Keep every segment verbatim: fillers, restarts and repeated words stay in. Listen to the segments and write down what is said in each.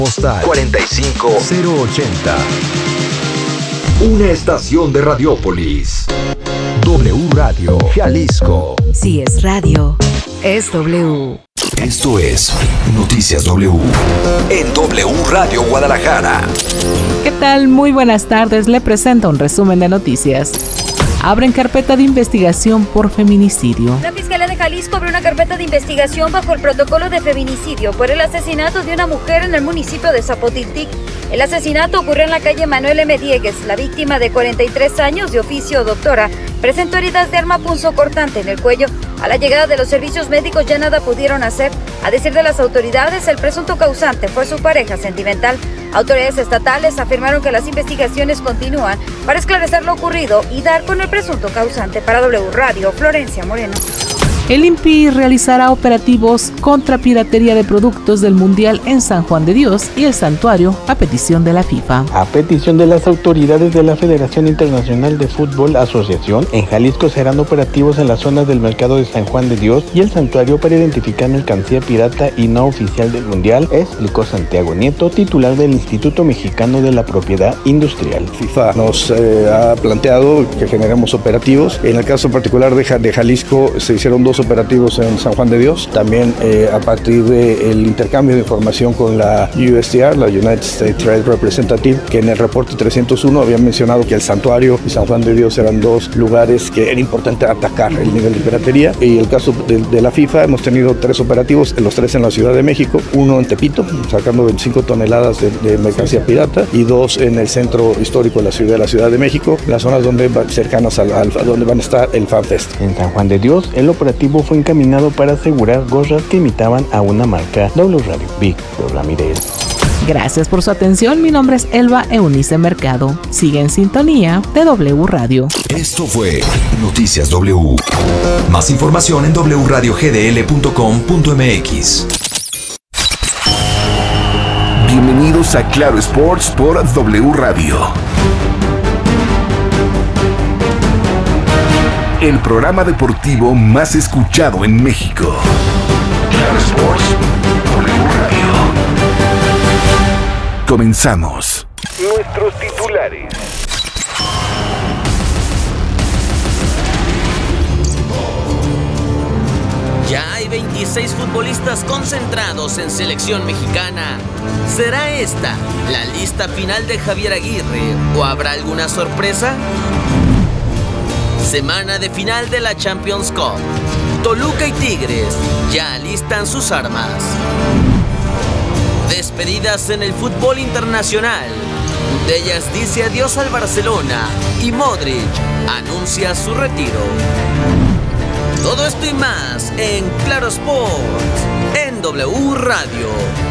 Postal cuarenta y cinco cero ochenta. Una estación de Radiópolis. W Radio Jalisco. Si es radio, es W. Esto es Noticias W en W Radio Guadalajara. ¿Qué tal? Muy buenas tardes. Le presento un resumen de noticias. Abren carpeta de investigación por feminicidio. La Fiscalía de Jalisco abrió una carpeta de investigación bajo el protocolo de feminicidio por el asesinato de una mujer en el municipio de Zapotiltic. El asesinato ocurrió en la calle Manuel M. Diegues. La víctima, de cuarenta y tres años, de oficio doctora, presentó heridas de arma punzocortante en el cuello. A la llegada de los servicios médicos ya nada pudieron hacer. A decir de las autoridades, el presunto causante fue su pareja sentimental. Autoridades estatales afirmaron que las investigaciones continúan para esclarecer lo ocurrido y dar con el presunto causante. Para W Radio, Florencia Moreno. El I N P I realizará operativos contra piratería de productos del Mundial en San Juan de Dios y el Santuario a petición de la FIFA. A petición de las autoridades de la Federación Internacional de Fútbol Asociación, en Jalisco serán operativos en las zonas del mercado de San Juan de Dios y el Santuario para identificar mercancía pirata y no oficial del Mundial, explicó Santiago Nieto, titular del Instituto Mexicano de la Propiedad Industrial. FIFA nos eh, ha planteado que generemos operativos. En el caso particular de, de Jalisco se hicieron dos operativos en San Juan de Dios, también eh, a partir del intercambio de información con la U S T R, la United States Trade Representative, que en el reporte trescientos uno había mencionado que el Santuario y San Juan de Dios eran dos lugares que era importante atacar el nivel de piratería. Y el caso de, de la FIFA, hemos tenido tres operativos, los tres en la Ciudad de México, uno en Tepito, sacando veinticinco toneladas de, de mercancía pirata, y dos en el centro histórico de la ciudad de la Ciudad de México, las zonas donde cercanas al, al donde van a estar el FanFest. En San Juan de Dios, el operativo fue encaminado para asegurar gorras que imitaban a una marca. W Radio, Víctor Ramírez. Gracias por su atención. Mi nombre es Elba Eunice Mercado. Sigue en sintonía de W Radio. Esto fue Noticias W. Más información en w radio g d l punto com punto m x. Bienvenidos a Claro Sports por W Radio. El programa deportivo más escuchado en México. Claro Sports, W Radio. Comenzamos. Nuestros titulares. Ya hay veintiséis futbolistas concentrados en selección mexicana. ¿Será esta la lista final de Javier Aguirre o habrá alguna sorpresa? Semana de final de la Champions Cup. Toluca y Tigres ya alistan sus armas. Despedidas en el fútbol internacional. De ellas dice adiós al Barcelona y Modric anuncia su retiro. Todo esto y más en Claro Sports, en W Radio.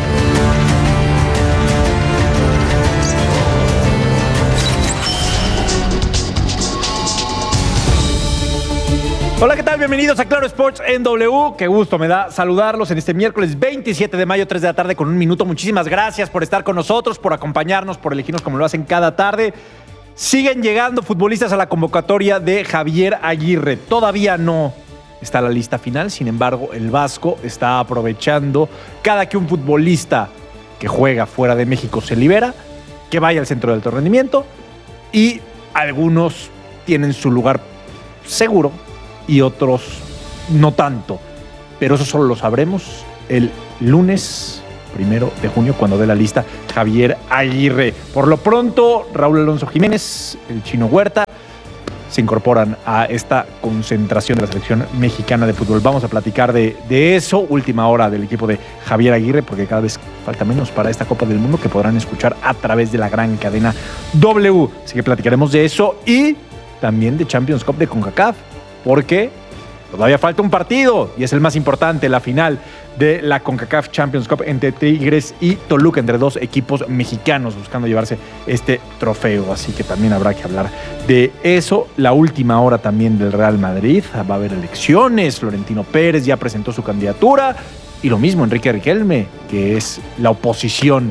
Hola, ¿qué tal? Bienvenidos a Claro Sports en W. Qué gusto me da saludarlos en este miércoles veintisiete de mayo, tres de la tarde con un minuto. Muchísimas gracias por estar con nosotros, por acompañarnos, por elegirnos como lo hacen cada tarde. Siguen llegando futbolistas a la convocatoria de Javier Aguirre. Todavía no está la lista final, sin embargo, el Vasco está aprovechando cada que un futbolista que juega fuera de México se libera, que vaya al centro de alto rendimiento, y algunos tienen su lugar seguro y otros no tanto. Pero eso solo lo sabremos el lunes primero de junio, cuando dé la lista Javier Aguirre. Por lo pronto, Raúl Alonso Jiménez, el Chino Huerta, se incorporan a esta concentración de la selección mexicana de fútbol. Vamos a platicar de, de eso, última hora del equipo de Javier Aguirre, porque cada vez falta menos para esta Copa del Mundo que podrán escuchar a través de la gran cadena W. Así que platicaremos de eso y también de Champions Cup de CONCACAF, porque todavía falta un partido y es el más importante, la final de la CONCACAF Champions Cup entre Tigres y Toluca, entre dos equipos mexicanos buscando llevarse este trofeo. Así que también habrá que hablar de eso. La última hora también del Real Madrid. Va a haber elecciones. Florentino Pérez ya presentó su candidatura. Y lo mismo Enrique Riquelme, que es la oposición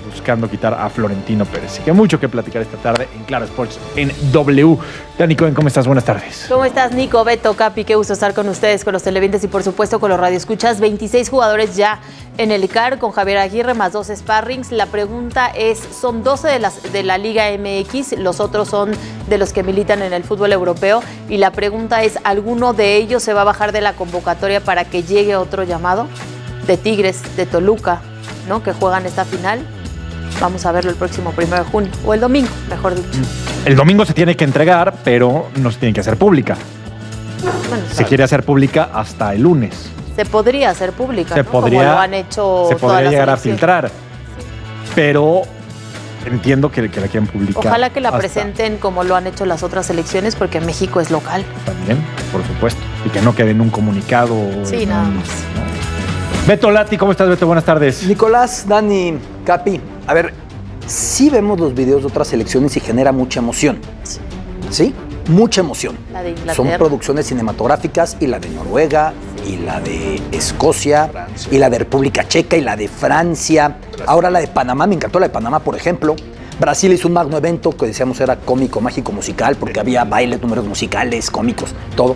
buscando quitar a Florentino Pérez. Así que mucho que platicar esta tarde en Claro Sports en W. Dani Cohen, ¿cómo estás? Buenas tardes. ¿Cómo estás, Nico, Beto, Capi? Qué gusto estar con ustedes, con los televidentes y por supuesto con los radioescuchas. veintiséis jugadores ya en el C A R con Javier Aguirre más dos sparrings. La pregunta es, son doce de, las, de la Liga M X, los otros son de los que militan en el fútbol europeo. Y la pregunta es, ¿alguno de ellos se va a bajar de la convocatoria para que llegue otro llamado? De Tigres, de Toluca, ¿no? Que juegan esta final. Vamos a verlo el próximo primero de junio, o el domingo, mejor dicho. El domingo se tiene que entregar, pero no se tiene que hacer pública. Bueno, se quiere hacer pública hasta el lunes. Se podría hacer pública, se ¿no? podría, Como lo han hecho se podría llegar a filtrar. Sí. Pero entiendo que, que la quieren publicar. Ojalá que la hasta... presenten como lo han hecho las otras elecciones, porque México es local. También, por supuesto. Y que no quede en un comunicado. Sí, en nada un... más. Beto Lati, ¿cómo estás, Beto? Buenas tardes. Nicolás, Dani, Capi, a ver, sí vemos los videos de otras elecciones y genera mucha emoción. Sí. ¿Sí? Mucha emoción. La de Inglaterra. Son producciones cinematográficas y la de Noruega, y la de Escocia, Francia, y la de República Checa, y la de Francia. Brasil. Ahora la de Panamá, me encantó la de Panamá, por ejemplo. Brasil hizo un magno evento que decíamos era cómico, mágico, musical, porque había bailes, números musicales, cómicos, todo.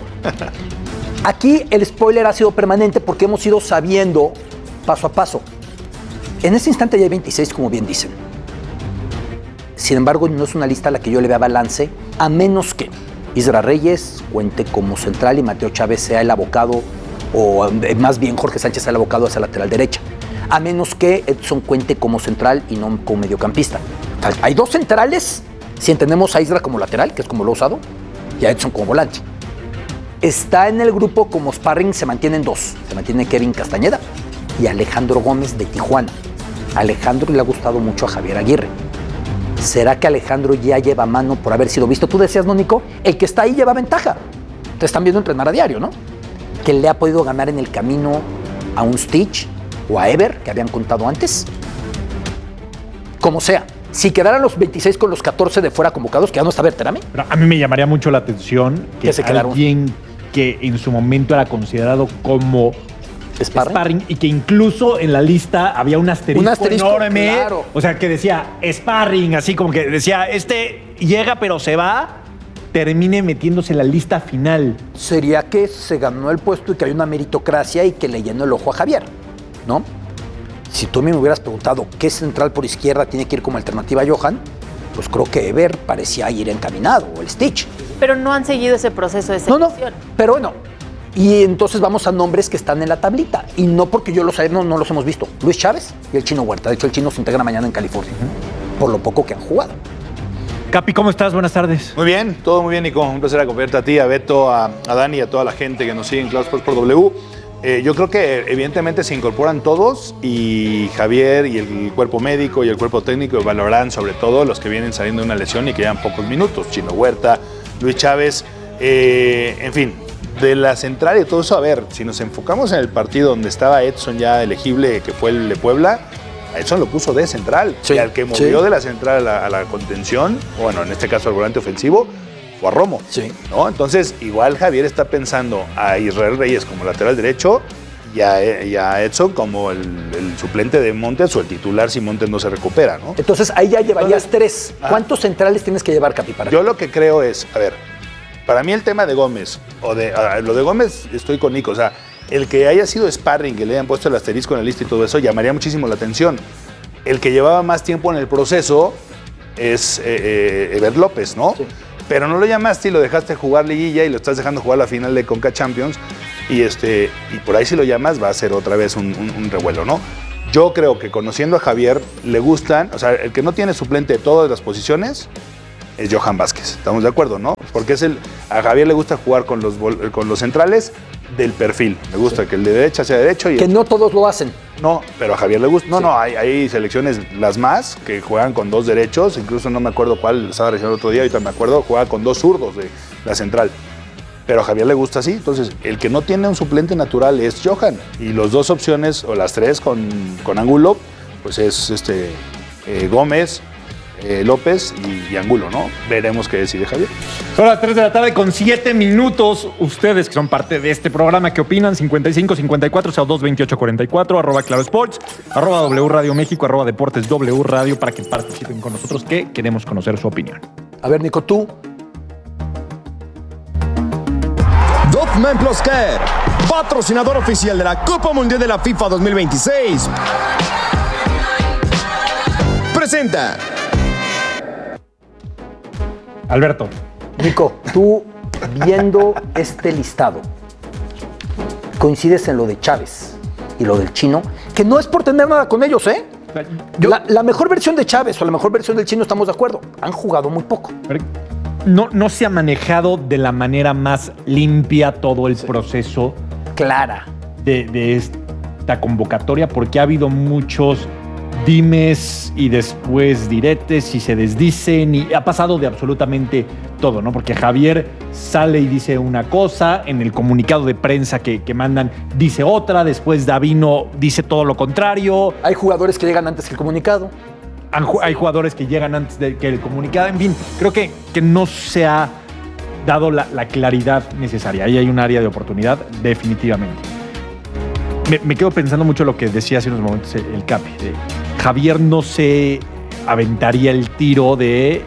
Aquí el spoiler ha sido permanente porque hemos ido sabiendo paso a paso. En este instante ya hay veintiséis, como bien dicen. Sin embargo, no es una lista a la que yo le vea balance, a menos que Isra Reyes cuente como central y Mateo Chávez sea el abocado, o más bien Jorge Sánchez sea el abocado hacia la lateral derecha. A menos que Edson cuente como central y no como mediocampista. Hay dos centrales, si entendemos a Isra como lateral, que es como lo ha usado, y a Edson como volante. Está en el grupo como sparring, se mantienen dos. Se mantiene Kevin Castañeda y Alejandro Gómez de Tijuana. A Alejandro le ha gustado mucho a Javier Aguirre. ¿Será que Alejandro ya lleva mano por haber sido visto? Tú decías, ¿no, Nico? El que está ahí lleva ventaja. Te están viendo entrenar a diario, ¿no? Que le ha podido ganar en el camino a un Stitch o a Ever, que habían contado antes. Como sea. Si quedaran los veintiséis con los catorce de fuera convocados, que ya no está Berterame. Pero a mí me llamaría mucho la atención que, que se quedaron. Alguien que en su momento era considerado como sparring, sparring y que incluso en la lista había un asterisco, un asterisco enorme. Claro. O sea, que decía sparring, así como que decía, este llega pero se va, termine metiéndose en la lista final. Sería que se ganó el puesto y que hay una meritocracia y que le llenó el ojo a Javier, ¿no? Si tú a mí me hubieras preguntado qué central por izquierda tiene que ir como alternativa a Johan, pues creo que Ever parecía ir encaminado, o el Stitch. Pero no han seguido ese proceso de selección. No, no, pero bueno, y entonces vamos a nombres que están en la tablita, y no porque yo los no, no los hemos visto. Luis Chávez y el Chino Huerta. De hecho, el Chino se integra mañana en California, uh-huh. por lo poco que han jugado. Capi, ¿cómo estás? Buenas tardes. Muy bien, todo muy bien, Nico. Un placer acompañarte a ti, a Beto, a, a Dani y a toda la gente que nos sigue en Claro Sports por W. Eh, yo creo que evidentemente se incorporan todos y Javier y el cuerpo médico y el cuerpo técnico valorarán sobre todo los que vienen saliendo de una lesión y que llevan pocos minutos. Chino Huerta, Luis Chávez, eh, en fin, de la central y todo eso. A ver, si nos enfocamos en el partido donde estaba Edson ya elegible, que fue el de Puebla, Edson lo puso de central. Sí, y al que movió sí. de la central a la, a la contención, bueno, en este caso al volante ofensivo, o a Romo, sí. ¿no? Entonces, igual Javier está pensando a Israel Reyes como lateral derecho y a, y a Edson como el, el suplente de Montes o el titular si Montes no se recupera, ¿no? Entonces, ahí ya llevarías Entonces, tres. ¿Cuántos ah, centrales tienes que llevar, Capi? Para yo lo que creo es, a ver, para mí el tema de Gómez, o de a, lo de Gómez estoy con Nico, o sea, el que haya sido sparring, que le hayan puesto el asterisco en la lista y todo eso, llamaría muchísimo la atención. El que llevaba más tiempo en el proceso es eh, eh, Ever López, ¿no? Sí. Pero no lo llamaste y lo dejaste jugar liguilla y lo estás dejando jugar la final de Conca Champions y, este, y por ahí si lo llamas va a ser otra vez un, un, un revuelo, ¿no? Yo creo que conociendo a Javier le gustan, o sea, el que no tiene suplente de todas las posiciones es Johan Vázquez, ¿estamos de acuerdo, no? Porque es el, a Javier le gusta jugar con los, con los centrales del perfil, le gusta sí. que el de derecha sea derecho y que el, no todos lo hacen. No, pero a Javier le gusta. No, sí. no, hay, hay selecciones, las más, que juegan con dos derechos. Incluso no me acuerdo cuál, estaba revisando el otro día, ahorita me acuerdo, juega con dos zurdos de la central. Pero a Javier le gusta así. Entonces, el que no tiene un suplente natural es Johan. Y las dos opciones, o las tres con, con Angulo, pues es este eh, Gómez, eh, López y, y Angulo, ¿no? Veremos qué decide Javier. Son las tres de la tarde con siete minutos. Ustedes que son parte de este programa, ¿qué opinan? cincuenta y cinco cincuenta y cuatro cero dos veintiocho cuarenta y cuatro, arroba Claro Sports, arroba W Radio México, arroba Deportes W Radio, para que participen con nosotros, que queremos conocer su opinión. A ver, Nico, tú. Dovmen Plus Care, patrocinador oficial de la Copa Mundial de la FIFA dos mil veintiséis, presenta. Alberto. Nico, tú viendo este listado, coincides en lo de Chávez y lo del Chino, que no es por tener nada con ellos, ¿eh? Yo, la, la mejor versión de Chávez o la mejor versión del Chino, estamos de acuerdo. Han jugado muy poco. No, no se ha manejado de la manera más limpia todo el proceso. Clara. De, de esta convocatoria, porque ha habido muchos dimes y después diretes y se desdicen y ha pasado de absolutamente todo, ¿no? Porque Javier sale y dice una cosa, en el comunicado de prensa que, que mandan dice otra, después Davino dice todo lo contrario. Hay jugadores que llegan antes que el comunicado. Hay jugadores que llegan antes de que el comunicado. En fin, creo que, que no se ha dado la, la claridad necesaria. Ahí hay un área de oportunidad, definitivamente. Me, me quedo pensando mucho lo que decía hace unos momentos el Capi. De Javier no se aventaría el tiro de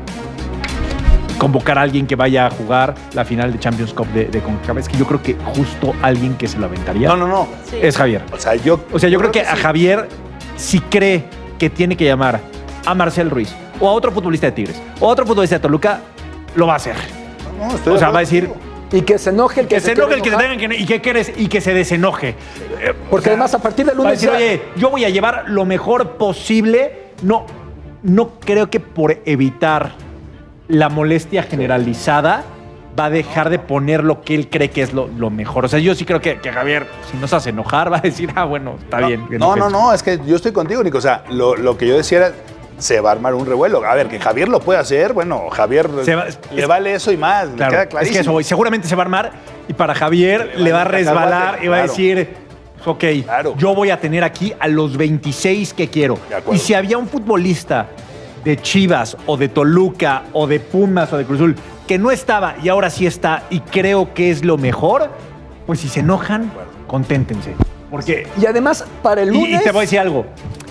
convocar a alguien que vaya a jugar la final de Champions Cup de, de CONCACAF. Es que yo creo que justo alguien que se lo aventaría no, no, no. Sí. es Javier. O sea, yo, o sea, yo, yo creo, creo que, que sí. a Javier, si cree que tiene que llamar a Marcel Ruiz o a otro futbolista de Tigres o a otro futbolista de Toluca, lo va a hacer. No, no, estoy o sea, va a decir... Y que se enoje el que, que se, se enoje el que se enojar. tenga que y que quieres y que se desenoje. Porque o sea, además a partir del lunes va a decir, ya... oye, yo voy a llevar lo mejor posible. No, no creo que por evitar la molestia generalizada va a dejar de poner lo que él cree que es lo, lo mejor. O sea, yo sí creo que, que Javier, si nos hace enojar, va a decir, ah, bueno, está no, bien. No, no, no, es que yo estoy contigo, Nico. O sea, lo, lo que yo decía era, se va a armar un revuelo. A ver, que Javier lo puede hacer, bueno, Javier va, le es, vale eso y más, claro, me queda clarísimo. Es que eso voy, seguramente se va a armar y para Javier le va, le va a resbalar y va claro. a decir, ok, claro. yo voy a tener aquí a los veintiséis que quiero. Y si había un futbolista de Chivas o de Toluca o de Pumas o de Cruz Azul que no estaba y ahora sí está y creo que es lo mejor, pues si se enojan, conténtense. Porque, y además, para el lunes... Y, y te voy a decir algo.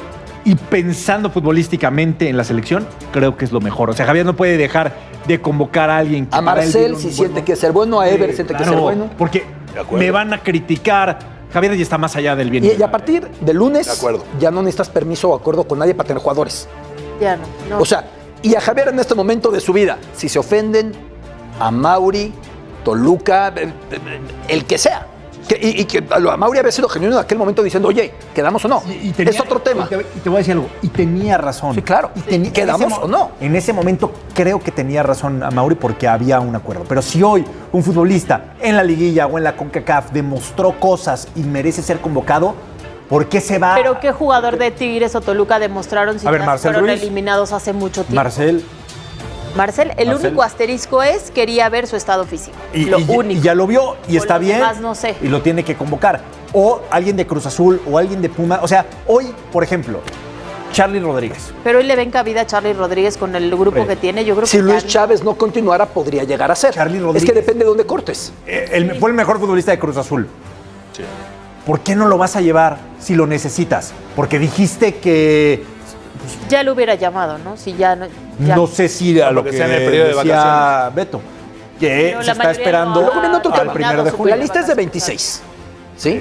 Y pensando futbolísticamente en la selección, creo que es lo mejor. O sea, Javier no puede dejar de convocar a alguien. Que a Marcel si siente bueno, que es el bueno, a Ever sí, siente claro, que es el bueno. Porque me van a criticar. Javier ya está más allá del bien. Y, y a partir de lunes, de ya no necesitas permiso o acuerdo con nadie para tener jugadores. Ya no, no. O sea, y a Javier en este momento de su vida, si se ofenden a Mauri, Toluca, el, el que sea. Que, y, y que a Mauri había sido genuino en aquel momento diciendo, oye, ¿quedamos o no? Y, y tenía, es otro tema. Y te, y te voy a decir algo, y tenía razón. Sí, claro. Y ten, ¿Quedamos o no? En ese momento creo que tenía razón a Mauri porque había un acuerdo. Pero si hoy un futbolista en la liguilla o en la CONCACAF demostró cosas y merece ser convocado, ¿por qué se va? ¿Pero qué jugador de Tigres o Toluca demostraron si a ver, ya Marcel fueron Ruiz, eliminados hace mucho tiempo? Marcel... Marcel, el Marcel. único asterisco es quería ver su estado físico. Y, lo y, único. Y ya lo vio y o está bien. Demás, no sé. Y lo tiene que convocar. O alguien de Cruz Azul o alguien de Puma. O sea, hoy, por ejemplo, Charly Rodríguez. Pero hoy le ven cabida a Charly Rodríguez con el grupo Pero, que tiene. Yo creo si que Luis Chávez no continuara, podría llegar a ser. Charly Rodríguez. Es que depende de dónde cortes. Eh, el, fue el mejor futbolista de Cruz Azul. Sí. ¿Por qué no lo vas a llevar si lo necesitas? Porque dijiste que... Pues, ya lo hubiera llamado, ¿no? Si ya no, ya. no sé si a lo que sea en el periodo de vacaciones. Beto, que Pero se está esperando no, no, otro al tema. primero de julio. La lista es de veintiséis, ¿sí?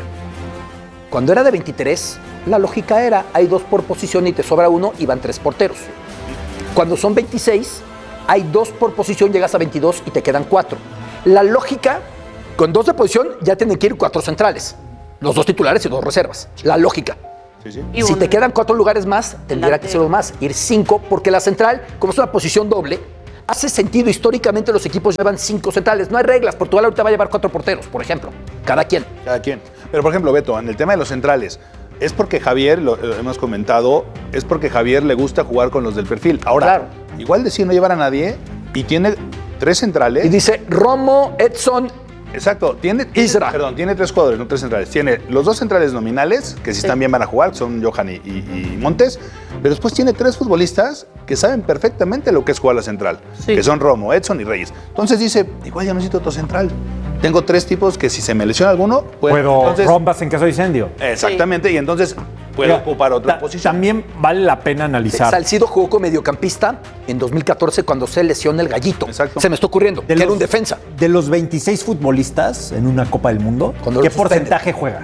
Cuando era de veintitrés, la lógica era, hay dos por posición y te sobra uno y van tres porteros. Cuando son veintiséis, hay dos por posición, llegas a veintidós y te quedan cuatro. La lógica, con dos de posición, ya tienen que ir cuatro centrales. Los dos titulares y dos reservas. La lógica. Sí, sí. Si te quedan cuatro lugares más, tendría que ser más, ir cinco, porque la central, como es una posición doble, hace sentido. Históricamente los equipos llevan cinco centrales. No hay reglas. Portugal ahorita va a llevar cuatro porteros, por ejemplo. Cada quien. Cada quien. Pero, por ejemplo, Beto, en el tema de los centrales, es porque Javier, lo, lo hemos comentado, es porque Javier le gusta jugar con los del perfil. Ahora, claro. igual decide no llevar a nadie y tiene tres centrales. Y dice Romo, Edson Exacto, tiene, Isra. Perdón, tiene tres jugadores, no tres centrales. Tiene los dos centrales nominales, que si sí. están bien van a jugar, que son Johan y, y, y Montes, pero después tiene tres futbolistas que saben perfectamente lo que es jugar la central, sí. que son Romo, Edson y Reyes. Entonces dice, igual ya no necesito otro central. Tengo tres tipos que si se me lesiona alguno, pues, puedo entonces, rombas en caso de incendio. Exactamente, sí. y entonces puedo Mira, ocupar otra ta, posición. También vale la pena analizar. Salcido jugó como mediocampista en dos mil catorce cuando se lesiona el Gallito. Exacto. Se me está ocurriendo, de que los, era un defensa. De los veintiséis futbolistas en una Copa del Mundo, ¿qué porcentaje juegan?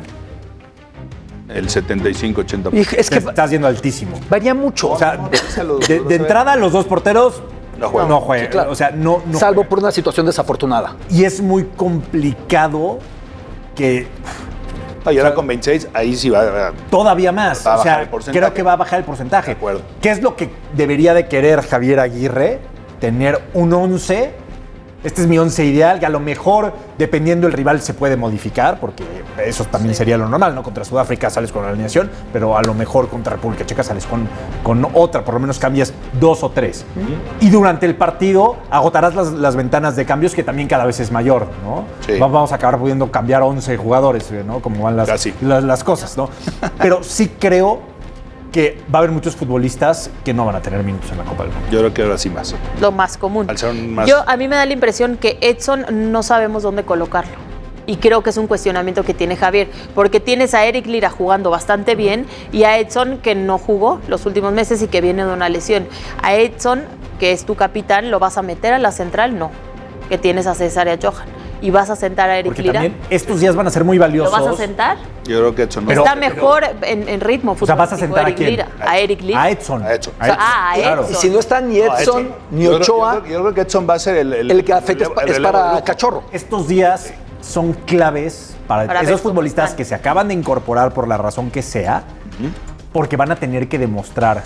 El setenta y cinco ochenta por ciento. Es que estás yendo altísimo. Varía mucho. O sea, de, de entrada los dos porteros no juegan. No juegan. Sí, claro. O sea, no, no Salvo juegan. por una situación desafortunada. Y es muy complicado que... No, y ahora con veintiséis, ahí sí va a... Todavía más. Va a o sea, bajar el porcentaje. Creo que va a bajar el porcentaje. De acuerdo. ¿Qué es lo que debería de querer Javier Aguirre? Tener un once. Este es mi once ideal, que a lo mejor, dependiendo del rival, se puede modificar, porque eso también sí. sería lo normal, ¿no? Contra Sudáfrica sales con la alineación, pero a lo mejor contra República Checa sales con, con otra, por lo menos cambias dos o tres. Uh-huh. Y durante el partido agotarás las, las ventanas de cambios, que también cada vez es mayor, ¿no? Sí. Vamos a acabar pudiendo cambiar once jugadores, ¿no? Como van las, las, las cosas, ¿no? Pero sí creo que va a haber muchos futbolistas que no van a tener minutos en la Copa del Mundo. Yo creo que ahora sí más. Lo más común. Al ser más... Yo, a mí me da la impresión que Edson no sabemos dónde colocarlo. Y creo que es un cuestionamiento que tiene Javier, porque tienes a Eric Lira jugando bastante bien y a Edson, que no jugó los últimos meses y que viene de una lesión. A Edson, que es tu capitán, ¿lo vas a meter a la central? No. Que tienes a César y a Johan. ¿Y vas a sentar a Eric Porque Lira? También estos días van a ser muy valiosos. ¿Lo vas a sentar? Yo creo que Edson no. Pero, Está mejor pero, en, en ritmo futbolístico. O sea, ¿vas a sentar Eric a quién? Lira. A Eric Lira. A Edson. A Edson. O sea, ah, a Edson. Y si no está ni Edson, no, ni Ochoa. Yo creo, yo creo que Edson va a ser el... El, el que afecta es, es para Cachorro. Estos días son claves para, para esos futbolistas que se acaban de incorporar por la razón que sea, uh-huh. porque van a tener que demostrar,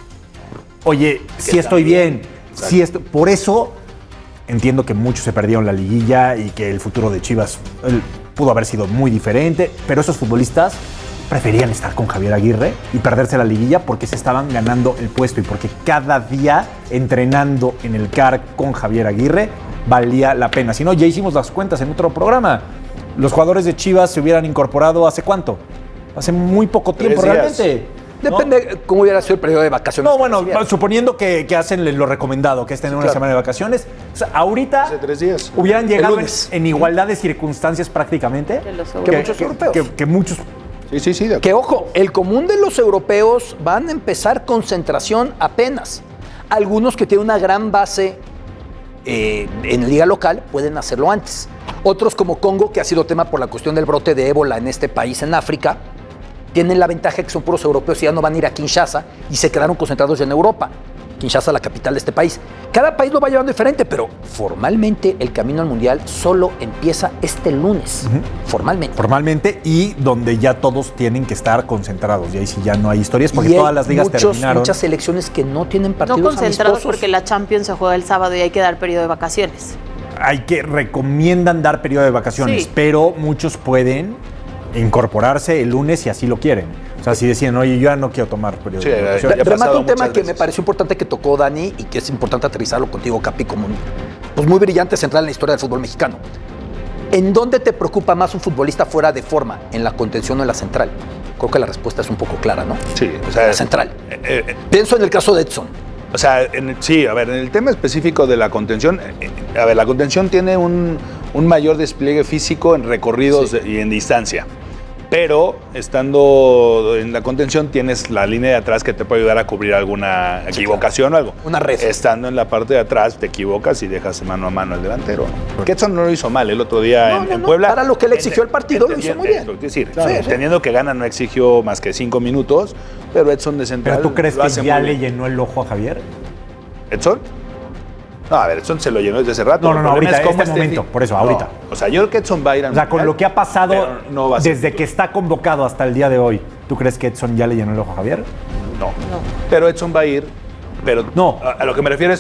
oye, si estoy bien, bien si estoy... Por eso... Entiendo que muchos se perdieron la liguilla y que el futuro de Chivas pudo haber sido muy diferente, pero esos futbolistas preferían estar con Javier Aguirre y perderse la liguilla porque se estaban ganando el puesto y porque cada día entrenando en el C A R con Javier Aguirre valía la pena. Si no, ya hicimos las cuentas en otro programa. Los jugadores de Chivas se hubieran incorporado ¿hace cuánto? Hace muy poco tiempo realmente. Depende ¿no? cómo hubiera sido el periodo de vacaciones. No, bueno, suponiendo que, que hacen lo recomendado, que es tener sí, una claro. semana de vacaciones. O sea, ahorita hace tres días. hubieran llegado en, en igualdad de circunstancias prácticamente. Que, que muchos que, europeos. Que, que muchos. Sí, sí, sí. Que ojo, el común de los europeos van a empezar concentración apenas. Algunos que tienen una gran base eh, en liga local pueden hacerlo antes. Otros como Congo, que ha sido tema por la cuestión del brote de ébola en este país en África, tienen la ventaja que son puros europeos y ya no van a ir a Kinshasa y se quedaron concentrados en Europa. Kinshasa, la capital de este país. Cada país lo va llevando diferente, pero formalmente el camino al Mundial solo empieza este lunes. Uh-huh. Formalmente. Formalmente y donde ya todos tienen que estar concentrados. Y ahí sí ya no hay historias porque todas las ligas muchos, terminaron. Muchas selecciones que no tienen partidos no concentrados amistosos. Porque la Champions se juega el sábado y hay que dar periodo de vacaciones. Hay que, recomiendan dar periodo de vacaciones, sí. pero muchos pueden incorporarse el lunes si así lo quieren. O sea, si decían, oye, yo ya no quiero tomar periodo sí, de vacaciones. Remato un tema que veces. me pareció importante que tocó Dani y que es importante aterrizarlo contigo, Capi, como un, pues muy brillante central en la historia del fútbol mexicano. ¿En dónde te preocupa más un futbolista fuera de forma? ¿En la contención o en la central? Creo que la respuesta es un poco clara, ¿no? Sí, o sea... La central. Eh, eh, Pienso en el caso de Edson. O sea, en, sí, a ver, en el tema específico de la contención, eh, a ver, la contención tiene un, un mayor despliegue físico en recorridos sí. y en distancia. Pero estando en la contención tienes la línea de atrás que te puede ayudar a cubrir alguna sí, equivocación claro. o algo. Una red. Estando en la parte de atrás te equivocas y dejas mano a mano al delantero. Porque Edson no lo hizo mal el otro día no, en, no, en Puebla. Para lo que le exigió el partido lo hizo muy bien. Es decir, claro, sí, entendiendo sí. que Gana no exigió más que cinco minutos, pero Edson de central. ¿Pero tú crees que ya le llenó el ojo a Javier? ¿Edson? No, a ver, Edson se lo llenó desde hace rato. No, no, no, ahorita, en este momento, por eso, ahorita. No, o sea, yo creo que Edson va a ir al Mundial. O sea, con lo que ha pasado no va a desde que está convocado hasta el día de hoy, ¿tú crees que Edson ya le llenó el ojo a Javier? No. no. Pero Edson va a ir, pero no. A, a lo que me refiero es,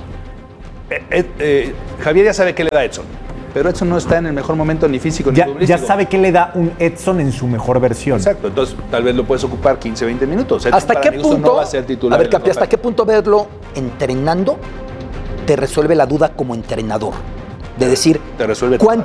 eh, eh, eh, Javier ya sabe qué le da a Edson, pero Edson no está en el mejor momento ni físico ya, ni futbolístico. Ya sabe qué le da un Edson en su mejor versión. Exacto, entonces tal vez lo puedes ocupar quince, veinte minutos. Edson, ¿Hasta qué punto, no va a ser titular a ver, Capi, hasta qué punto verlo entrenando te resuelve la duda como entrenador? De decir, te resuelve cuánto,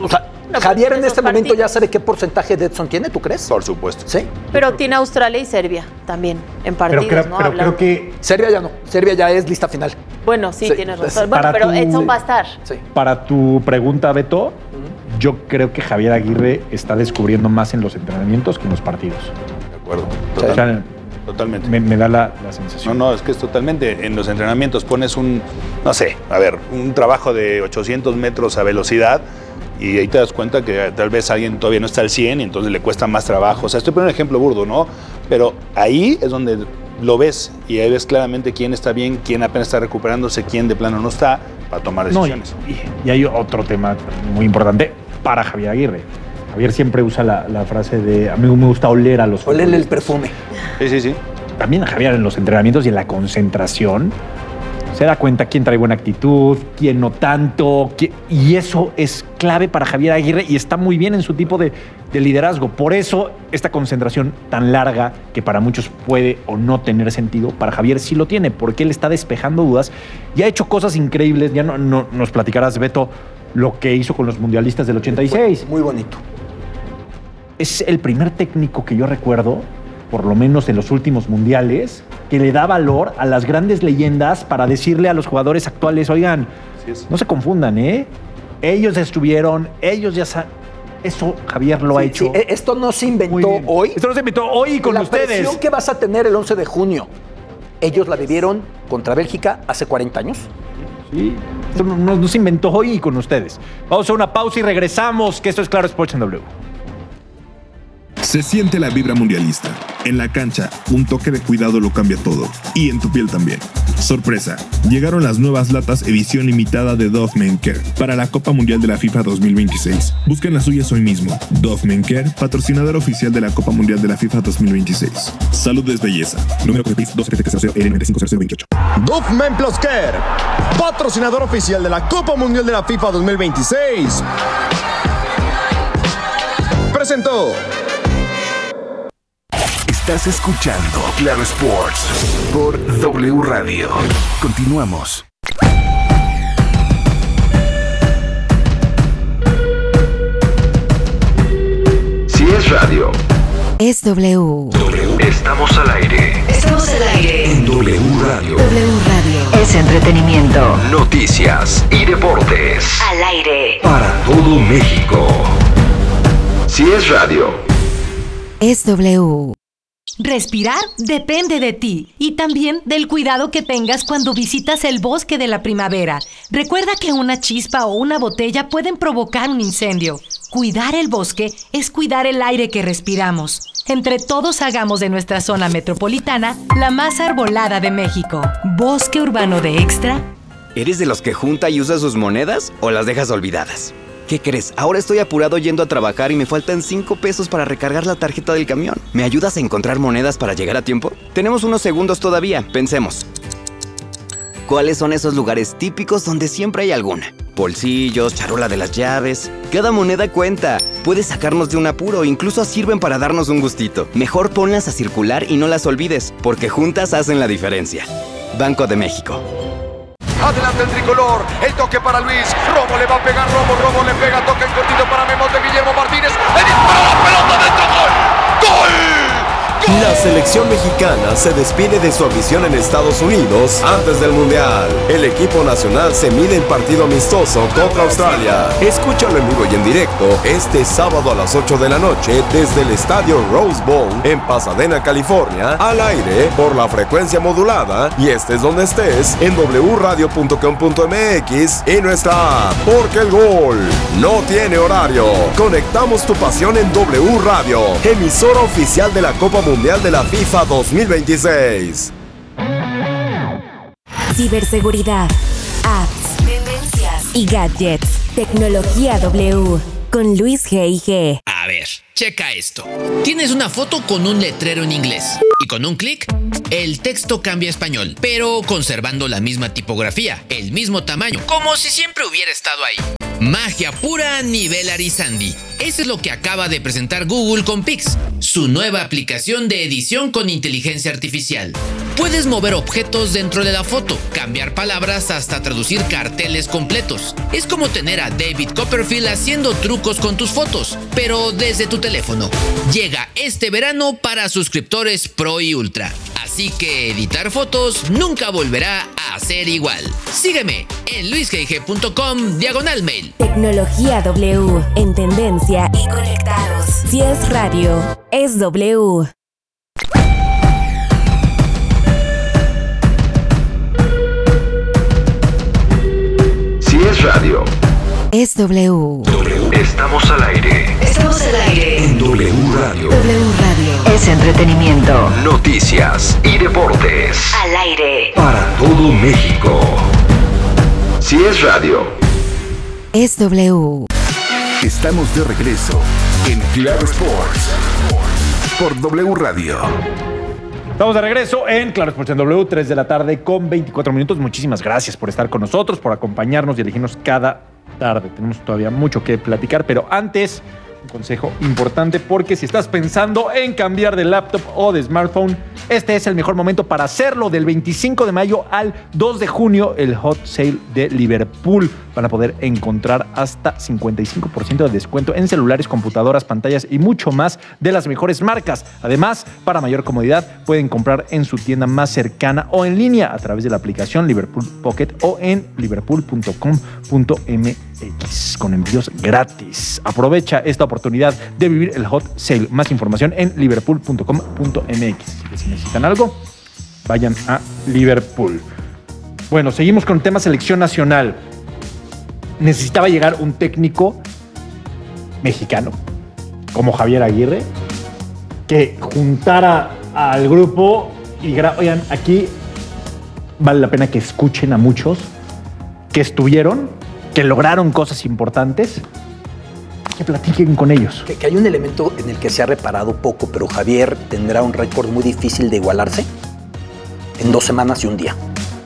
O sea, No, Javier en este partidos. momento ya sabe qué porcentaje de Edson tiene, ¿tú crees? Por supuesto. Sí. Pero tiene Australia y Serbia también en partidos, Pero, creo, ¿no? pero Hablando. creo que Serbia ya no. Serbia ya es lista final. Bueno, sí, Sí, tienes pues, razón. Bueno, para pero tu- Edson sí. va a estar. Sí. para tu pregunta, Beto, yo creo que Javier Aguirre está descubriendo más en los entrenamientos que en los partidos. De acuerdo. O sea, Totalmente. me, me da la, la No, sensación. no, es que es totalmente. En los entrenamientos pones un, no sé, a ver, un trabajo de ochocientos metros a velocidad y ahí te das cuenta que tal vez alguien todavía no está al cien y entonces le cuesta más trabajo. O sea, estoy poniendo un ejemplo burdo, ¿no? Pero ahí es donde lo ves y ahí ves claramente quién está bien, quién apenas está recuperándose, quién de plano no está para tomar No, y, decisiones. y- y hay otro tema muy importante para Javier Aguirre. Javier siempre usa la, la frase de a mí me gusta oler a los Olerle el futbolistas". perfume. Sí, sí, sí. También Javier en los entrenamientos y en la concentración se da cuenta quién trae buena actitud, quién no tanto, quién- y eso es clave para Javier Aguirre y está muy bien en su tipo de, de liderazgo. Por eso esta concentración tan larga, que para muchos puede o no tener sentido, para Javier sí lo tiene, porque él está despejando dudas y ha hecho cosas increíbles. Ya no, no- nos platicarás, Beto, lo que hizo con los mundialistas del ochenta y seis. Muy bonito. Es el primer técnico que yo recuerdo, por lo menos en los últimos mundiales, que le da valor a las grandes leyendas para decirle a los jugadores actuales, oigan, Así es. no se confundan, ¿eh? Ellos estuvieron, ellos ya saben. Eso Javier lo ha Sí, hecho. sí, eh, esto no se inventó muy bien. hoy. Esto no se inventó hoy con la ustedes. presión que vas a tener el once de junio, ellos la vivieron contra Bélgica hace cuarenta años. Sí. Esto no, no- no se inventó hoy con ustedes. Vamos a una pausa y regresamos, que esto es Claro Sports en W. Se siente la vibra mundialista. En la cancha, un toque de cuidado lo cambia todo. Y en tu piel también. Sorpresa, llegaron las nuevas latas edición limitada de Dove Men Care para la Copa Mundial de la FIFA dos mil veintiséis. Busquen las suyas hoy mismo. Dove Men Care, patrocinador oficial de la Copa Mundial de la FIFA dos mil veintiséis. Salud es belleza. Número de dos siete siete cero L nueve cinco cero cero veintiocho. Dove Men Plus Care, patrocinador oficial de la Copa Mundial de la FIFA dos mil veintiséis. Presentó. Estás escuchando Claro Sports por W Radio. Continuamos. Si es radio, Es W. estamos al aire. Estamos al aire. En W Radio. W Radio. Es entretenimiento. Noticias y deportes. Al aire. Para todo México. Si es radio. Es W. Respirar depende de ti y también del cuidado que tengas cuando visitas el bosque de la primavera. Recuerda que una chispa o una botella pueden provocar un incendio. Cuidar el bosque es cuidar el aire que respiramos. Entre todos hagamos de nuestra zona metropolitana la más arbolada de México. Bosque Urbano de Extra. ¿Eres de los que junta y usa sus monedas o las dejas olvidadas? ¿Qué crees? Ahora estoy apurado yendo a trabajar y me faltan cinco pesos para recargar la tarjeta del camión. ¿Me ayudas a encontrar monedas para llegar a tiempo? Tenemos unos segundos todavía, pensemos. ¿Cuáles son esos lugares típicos donde siempre hay alguna? Bolsillos, charola de las llaves. Cada moneda cuenta. Puede sacarnos de un apuro, incluso sirven para darnos un gustito. Mejor ponlas a circular y no las olvides, porque juntas hacen la diferencia. Banco de México. Adelante el tricolor, el toque para Luis, Romo le va a pegar, Romo, Romo le pega, toque en cortito para Memos de Guillermo Martínez, le dispara la pelota dentro, gol, gol. La selección mexicana se despide de su afición en Estados Unidos antes del Mundial. El equipo nacional se mide en partido amistoso contra Australia. Escúchalo en vivo y en directo este sábado a las ocho de la noche desde el estadio Rose Bowl en Pasadena, California, al aire por la frecuencia modulada y estés donde estés en w radio punto com punto m x y nuestra app. Porque el gol no tiene horario. Conectamos tu pasión en W Radio, emisora oficial de la Copa Mundial de la FIFA dos mil veintiséis. Ciberseguridad, apps, tendencias y gadgets. Tecnología W con Luis G I G. A ver, checa esto. Tienes una foto con un letrero en inglés y con un clic, el texto cambia a español, pero conservando la misma tipografía, el mismo tamaño, como si siempre hubiera estado ahí. Magia pura nivel Arizandi. Eso es lo que acaba de presentar Google con Pix, su nueva aplicación de edición con inteligencia artificial. Puedes mover objetos dentro de la foto, cambiar palabras hasta traducir carteles completos. Es como tener a David Copperfield haciendo trucos con tus fotos, pero desde tu teléfono. Llega este verano para suscriptores Pro y Ultra. Así que editar fotos nunca volverá a ser igual. Sígueme en luis g g punto com diagonal mail. Tecnología W, en tendencia y conectados. Si es radio, es W. Si es radio, es W. estamos al aire. Estamos al aire. En W Radio. W Radio. Es entretenimiento. Noticias y deportes. Al aire. Para todo México. Si es radio, es W. Estamos de regreso en Claro Sports por W Radio. Estamos de regreso en Claro Sports en W, tres de la tarde con veinticuatro minutos. Muchísimas gracias por estar con nosotros, por acompañarnos y elegirnos cada tarde. Tenemos todavía mucho que platicar, pero antes, un consejo importante, porque si estás pensando en cambiar de laptop o de smartphone, este es el mejor momento para hacerlo. Del veinticinco de mayo al dos de junio, el Hot Sale de Liverpool. Van a poder encontrar hasta cincuenta y cinco por ciento de descuento en celulares, computadoras, pantallas y mucho más de las mejores marcas. Además, para mayor comodidad, pueden comprar en su tienda más cercana o en línea a través de la aplicación Liverpool Pocket o en liverpool punto com punto m x con envíos gratis. Aprovecha esta oportunidad de vivir el Hot Sale. Más información en liverpool punto com punto m x. Así que si necesitan algo, vayan a Liverpool. Bueno, seguimos con el tema selección nacional. Necesitaba llegar un técnico mexicano como Javier Aguirre que juntara al grupo y dijera, oigan, aquí vale la pena que escuchen a muchos que estuvieron, que lograron cosas importantes, que platiquen con ellos. Que, que hay un elemento en el que se ha reparado poco, pero Javier tendrá un récord muy difícil de igualarse en dos semanas y un día.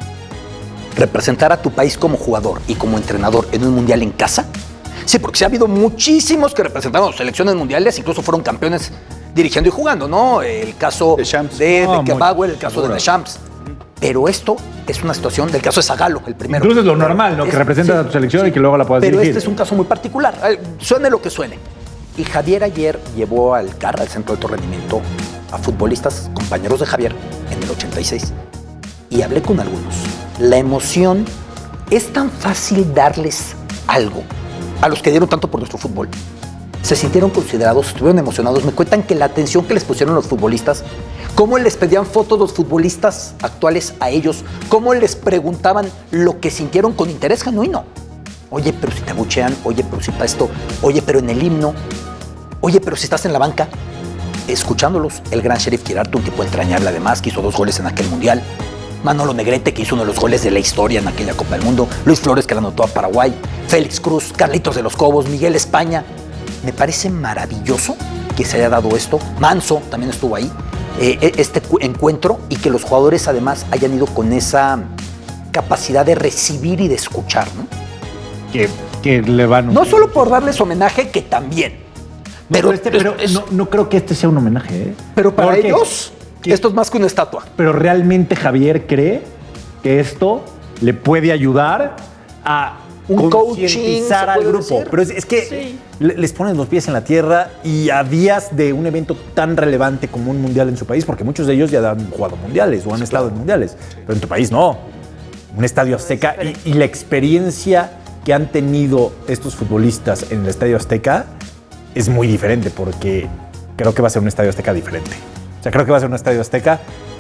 Representar a tu país como jugador y como entrenador en un mundial en casa. Sí, porque sí ha habido muchísimos que representaron selecciones mundiales, incluso fueron campeones dirigiendo y jugando, ¿no? El caso de Beckenbauer, el caso de Deschamps. Pero esto es una situación del caso de Zagallo, el primero. Incluso es lo normal, ¿no? Es, que representas sí, a tu selección sí, y que luego la puedas pero dirigir. Pero este es un caso muy particular. Suene lo que suene. Y Javier ayer llevó al C A R, al Centro de Alto Rendimiento, a futbolistas, compañeros de Javier, en el ochenta y seis. Y hablé con algunos. La emoción, es tan fácil darles algo a los que dieron tanto por nuestro fútbol. Se sintieron considerados, estuvieron emocionados. Me cuentan que la atención que les pusieron los futbolistas, cómo les pedían fotos los futbolistas actuales a ellos, cómo les preguntaban lo que sintieron con interés genuino. Oye, pero si te abuchean, oye, pero si para esto, oye, pero en el himno, oye, pero si estás en la banca. Escuchándolos, el gran Sheriff Quirarte, un tipo entrañable además, que hizo dos goles en aquel mundial. Manolo Negrete, que hizo uno de los goles de la historia en aquella Copa del Mundo. Luis Flores, que la anotó a Paraguay. Félix Cruz, Carlitos de los Cobos, Miguel España. Me parece maravilloso que se haya dado esto. Manso también estuvo ahí. Eh, este encuentro y que los jugadores además hayan ido con esa capacidad de recibir y de escuchar, ¿no? Que, que le van... No solo por darles homenaje, que también. No, pero pero, este, pero es, no, no creo que este sea un homenaje, ¿eh? Pero para Porque, ellos... Esto es más que una estatua. Pero realmente Javier cree que esto le puede ayudar a un concientizar al grupo. Decir? Pero es, es que sí. les ponen los pies en la tierra y a días de un evento tan relevante como un mundial en su país, porque muchos de ellos ya han jugado mundiales o han sí, estado claro. en mundiales, pero en tu país no. Un estadio Azteca y, y la experiencia que han tenido estos futbolistas en el Estadio Azteca es muy diferente, porque creo que va a ser un Estadio Azteca diferente. O sea, creo que va a ser un Estadio Azteca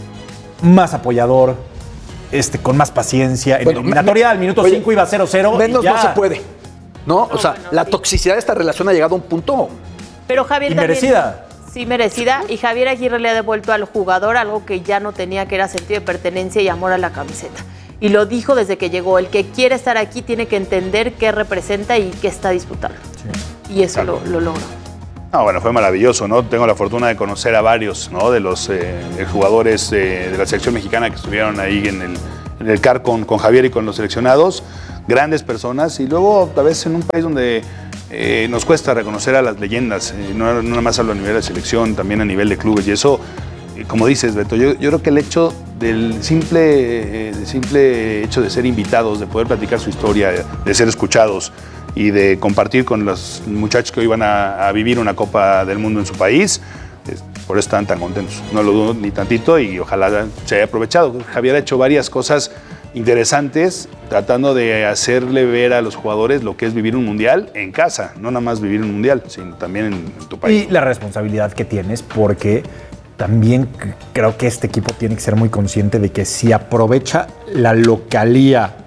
más apoyador, este, con más paciencia. Bueno, en eliminatoria al minuto cinco iba cero cero. Menos no se puede, ¿no? no o sea, no, la toxicidad de esta relación ha llegado a un punto... Pero Javier y merecida. También, sí, merecida. Y Javier Aguirre le ha devuelto al jugador algo que ya no tenía, que era sentido de pertenencia y amor a la camiseta. Y lo dijo desde que llegó. El que quiere estar aquí tiene que entender qué representa y qué está disputando. Sí. Y eso claro. lo, lo logró. No, bueno, fue maravilloso, ¿no? Tengo la fortuna de conocer a varios, ¿no? De los eh, jugadores eh, de la selección mexicana que estuvieron ahí en el, en el C A R con, con Javier y con los seleccionados. grandes personas, y luego a veces en un país donde eh, nos cuesta reconocer a las leyendas, eh, no, no nada más hablo a nivel de selección, también a nivel de clubes, y eso, eh, como dices, Beto, yo, yo creo que el hecho del simple, eh, del simple hecho de ser invitados, de poder platicar su historia, de ser escuchados y de compartir con los muchachos que hoy van a, a vivir una Copa del Mundo en su país, eh, por eso están tan contentos. No lo dudo ni tantito y ojalá se haya aprovechado. Javier ha hecho varias cosas interesantes tratando de hacerle ver a los jugadores lo que es vivir un mundial en casa, no nada más vivir un mundial, sino también en, en tu país. Y la responsabilidad que tienes, porque también creo que este equipo tiene que ser muy consciente de que si aprovecha la localía,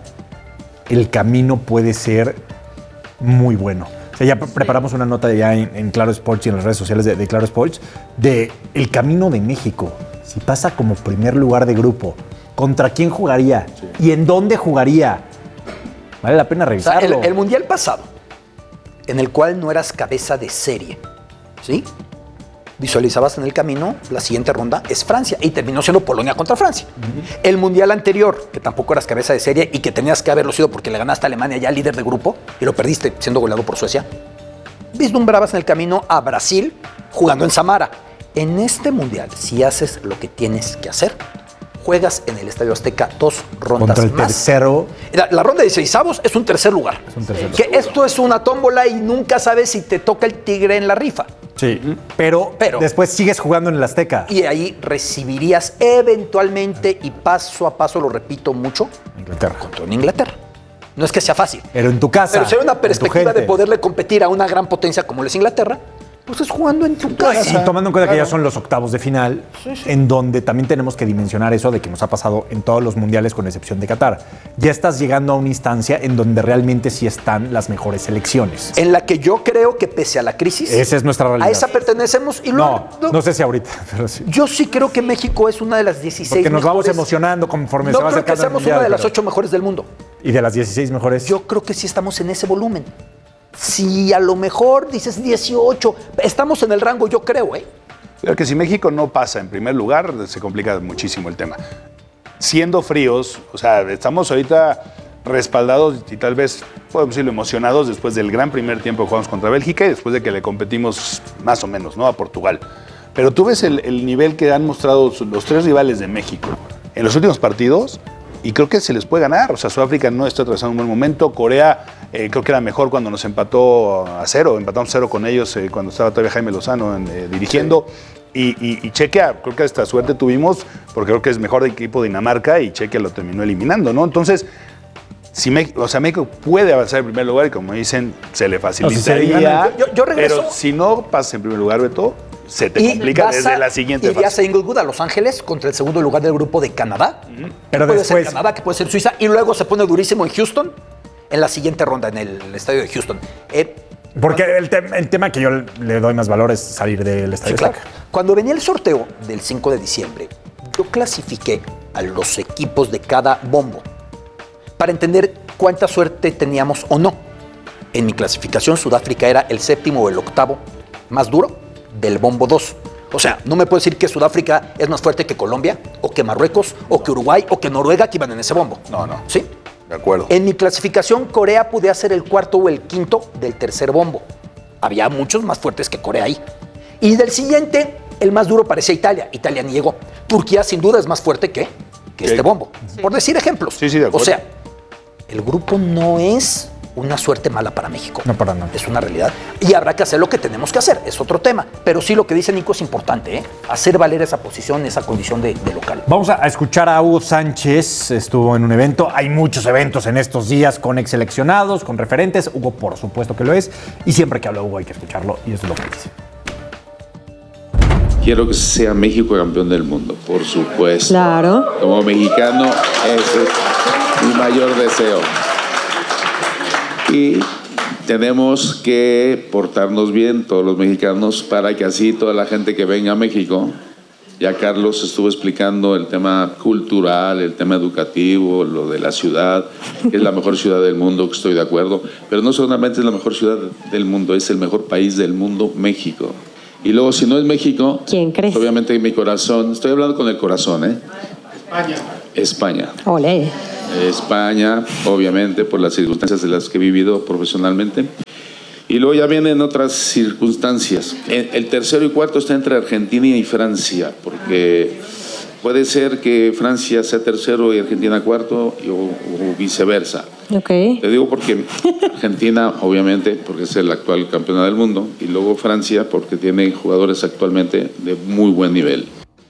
el camino puede ser muy bueno. O sea, ya preparamos una nota ya en, en Claro Sports y en las redes sociales de, de Claro Sports de el camino de México. Si pasa como primer lugar de grupo, ¿contra quién jugaría? Sí. ¿Y en dónde jugaría? Vale la pena revisarlo. O sea, el, el mundial pasado, en el cual no eras cabeza de serie, ¿sí? Visualizabas en el camino, la siguiente ronda es Francia, y terminó siendo Polonia contra Francia. Uh-huh. El mundial anterior, que tampoco eras cabeza de serie y que tenías que haberlo sido porque le ganaste a Alemania ya líder de grupo y lo perdiste siendo goleado por Suecia, vislumbrabas en el camino a Brasil jugando en Samara. En este mundial, si haces lo que tienes que hacer, juegas en el Estadio Azteca dos rondas contra el más. tercero. La, la ronda de dieciseisavos es un tercer lugar. Es un tercer que lugar. Esto es una tómbola y nunca sabes si te toca el tigre en la rifa. Sí, pero, pero después sigues jugando en el Azteca. Y ahí recibirías eventualmente, y paso a paso, lo repito mucho, Inglaterra. Contra una Inglaterra. No es que sea fácil. Pero en tu casa. Pero si hay una perspectiva de poderle competir a una gran potencia como es Inglaterra, pues es jugando en tu casa. Y tomando en cuenta claro. que ya son los octavos de final, sí, sí. en donde también tenemos que dimensionar eso de que nos ha pasado en todos los mundiales con excepción de Qatar. Ya estás llegando a una instancia en donde realmente sí están las mejores selecciones. En la que yo creo que pese a la crisis, esa es nuestra realidad. A esa pertenecemos. Y luego, no, no, no sé si ahorita, pero sí. Yo sí creo que México es una de las dieciséis Porque nos mejores. vamos emocionando conforme no se va acercando. No creo que seamos mundial, una de las pero... ocho mejores del mundo. ¿Y de las dieciséis mejores? Yo creo que sí estamos en ese volumen. Si a lo mejor dices dieciocho, estamos en el rango, yo creo, ¿eh? Pero que si México no pasa en primer lugar, se complica muchísimo el tema. Siendo fríos, o sea, estamos ahorita respaldados y tal vez, podemos decirlo, emocionados después del gran primer tiempo que jugamos contra Bélgica y después de que le competimos más o menos, ¿no? A Portugal. Pero tú ves el, el nivel que han mostrado los tres rivales de México en los últimos partidos. Y creo que se les puede ganar. O sea, Sudáfrica no está atravesando un buen momento. Corea eh, creo que era mejor cuando nos empató a cero. Empatamos a cero con ellos eh, cuando estaba todavía Jaime Lozano eh, dirigiendo. Sí. Y, y, y Chequia, creo que esta suerte tuvimos porque creo que es mejor de equipo Dinamarca y Chequia lo terminó eliminando, ¿no? Entonces, si México, o sea, México puede avanzar en primer lugar y como dicen, se le facilitaría. No, si yo, yo regreso. Pero si no pasa en primer lugar, Beto, se te complica desde a, la siguiente irías fase. a Inglewood, a Los Ángeles, contra el segundo lugar del grupo de Canadá. Uh-huh. Pero puede después... ser Canadá, que puede ser Suiza. Y luego se pone durísimo en Houston, en la siguiente ronda, en el, el estadio de Houston. Eh, Porque el, te el tema que yo le doy más valor es salir del estadio. Sí, claro. Cuando venía el sorteo del cinco de diciembre, yo clasifiqué a los equipos de cada bombo para entender cuánta suerte teníamos o no. En mi clasificación, Sudáfrica era el séptimo o el octavo más duro del bombo dos. O sea, no me puedo decir que Sudáfrica es más fuerte que Colombia, o que Marruecos, o que Uruguay, o que Noruega, que iban en ese bombo. No, no. ¿Sí? De acuerdo. En mi clasificación, Corea podía ser el cuarto o el quinto del tercer bombo. Había muchos más fuertes que Corea ahí. Y del siguiente, el más duro parecía Italia. Italia ni llegó. Turquía, sin duda, es más fuerte que, que este bombo. Sí. Por decir ejemplos. Sí, sí, de acuerdo. O sea, el grupo no es una suerte mala para México. No para nada. Es una realidad. Y habrá que hacer lo que tenemos que hacer. Es otro tema. Pero sí, lo que dice Nico es importante, ¿eh? Hacer valer esa posición, esa condición de, de local. Vamos a escuchar a Hugo Sánchez. Estuvo en un evento. Hay muchos eventos en estos días con ex seleccionados, con referentes. Hugo, por supuesto que lo es. Y siempre que habla Hugo hay que escucharlo. Y eso es lo que dice. Quiero que sea México campeón del mundo, por supuesto. Claro. Como mexicano, ese es mi mayor deseo. Y tenemos que portarnos bien todos los mexicanos para que así toda la gente que venga a México, ya Carlos estuvo explicando el tema cultural, el tema educativo, lo de la ciudad, que es la mejor ciudad del mundo, que estoy de acuerdo, pero no solamente es la mejor ciudad del mundo, es el mejor país del mundo, México. Y luego, si no es México, ¿quién crees? Obviamente en mi corazón, estoy hablando con el corazón, ¿eh? España. España. Olé. España, obviamente, por las circunstancias de las que he vivido profesionalmente. Y luego ya vienen otras circunstancias. El tercero y cuarto está entre Argentina y Francia, porque puede ser que Francia sea tercero y Argentina cuarto, o, o viceversa. Okay. Te digo porque Argentina, obviamente, porque es el actual campeón del mundo, y luego Francia, porque tiene jugadores actualmente de muy buen nivel.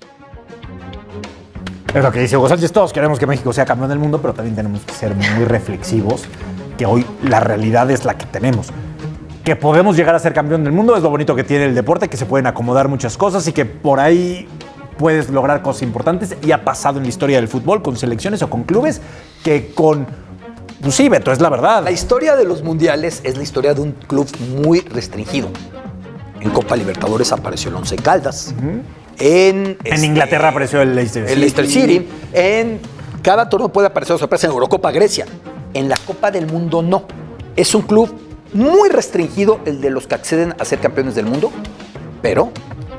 Es lo que dice Hugo Sánchez, todos queremos que México sea campeón del mundo, pero también tenemos que ser muy reflexivos, que hoy la realidad es la que tenemos. Que podemos llegar a ser campeón del mundo es lo bonito que tiene el deporte, que se pueden acomodar muchas cosas y que por ahí puedes lograr cosas importantes, y ha pasado en la historia del fútbol con selecciones o con clubes que con... Pues sí, Beto, es la verdad. La historia de los mundiales es la historia de un club muy restringido. En Copa Libertadores apareció el Once Caldas. Uh-huh. En, en este, Inglaterra apareció el Leicester City. El Leicester City. En cada torneo puede aparecer sorpresa. En Eurocopa Grecia. En la Copa del Mundo no. Es un club muy restringido, el de los que acceden a ser campeones del mundo, pero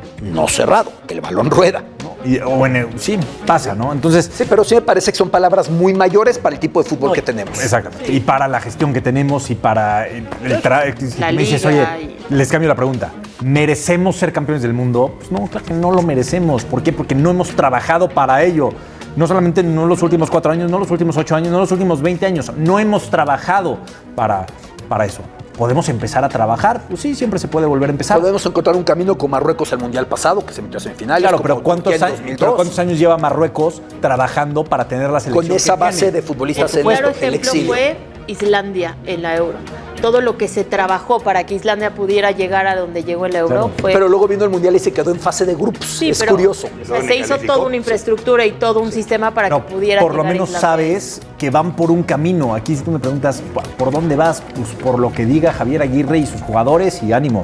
no cerrado, que el balón rueda. ¿No? Y, o en el, sí, pasa, ¿no? Entonces, sí, pero sí me parece que son palabras muy mayores para el tipo de fútbol no, que tenemos. Exactamente. Sí. Y para la gestión que tenemos y para el, el tra- si me dices, oye, y... les cambio la pregunta. ¿Merecemos ser campeones del mundo? Pues no, claro que no lo merecemos. ¿Por qué? Porque no hemos trabajado para ello. No solamente no los últimos cuatro años, no los últimos ocho años, no los últimos veinte años. No hemos trabajado para, para eso. ¿Podemos empezar a trabajar? Pues sí, siempre se puede volver a empezar. Podemos encontrar un camino con Marruecos al Mundial pasado, que se metió a semifinales. Claro, pero ¿cuántos, años, pero ¿cuántos años lleva Marruecos trabajando para tener la selección? Con esa base tiene? de futbolistas en el, el exilio. ejemplo fue Islandia en la Euro. Todo lo que se trabajó para que Islandia pudiera llegar a donde llegó en la Euro claro. fue... Pero luego vino el Mundial y se quedó en fase de grupos. Sí, es curioso. O sea, se hizo toda una infraestructura y todo un sistema para no, que pudiera por llegar lo menos sabes que van por un camino. Aquí si tú me preguntas, ¿por dónde vas? Pues por lo que diga Javier Aguirre y sus jugadores y ánimo.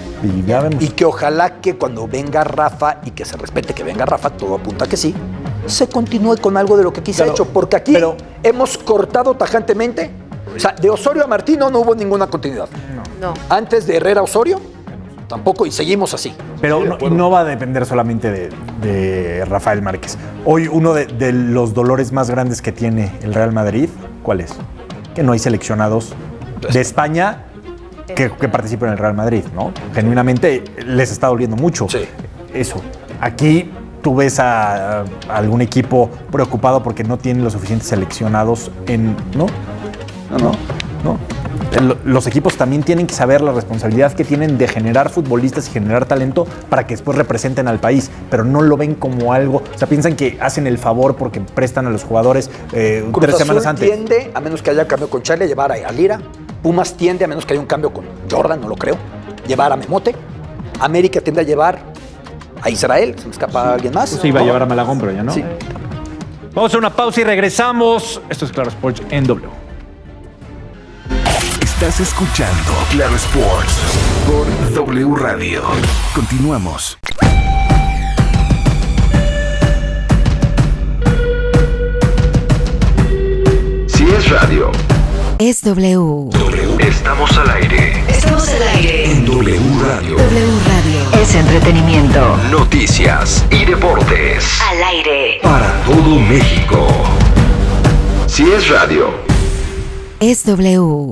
Y ya vemos. Y que ojalá que cuando venga Rafa y que se respete que venga Rafa, todo apunta que sí, se continúe con algo de lo que aquí se ha hecho. Porque aquí pero, hemos cortado tajantemente. O sea, de Osorio a Martino no hubo ninguna continuidad. No. no. Antes de Herrera a Osorio, tampoco, y seguimos así. Pero no, no va a depender solamente de, de Rafael Márquez. Hoy uno de, de los dolores más grandes que tiene el Real Madrid, ¿cuál es? Que no hay seleccionados de España que, que participen en el Real Madrid, ¿no? Genuinamente les está doliendo mucho sí. eso. Aquí tú ves a, a algún equipo preocupado porque no tienen los suficientes seleccionados en... ¿no? No, no, no. Los equipos también tienen que saber la responsabilidad que tienen de generar futbolistas y generar talento para que después representen al país, pero no lo ven como algo, o sea, piensan que hacen el favor porque prestan a los jugadores eh, tres Azul semanas antes. Tiende, a menos que haya cambio con Charlie, a llevar a Lira. Pumas tiende, a menos que haya un cambio con Jordan, no lo creo, llevar a Memote. América tiende a llevar a Israel, se me escapa sí. alguien más. Pues sí, iba a llevar a Malagón, pero ya no. Sí. Vamos a hacer una pausa y regresamos. Esto es Claro Sports en W. Estás escuchando Claro Sports por W Radio. Continuamos. Si es radio, es W. W. Estamos al aire. Estamos al aire. En W Radio. W Radio. Es entretenimiento. Noticias y deportes. Al aire. Para todo México. Si es radio, es W.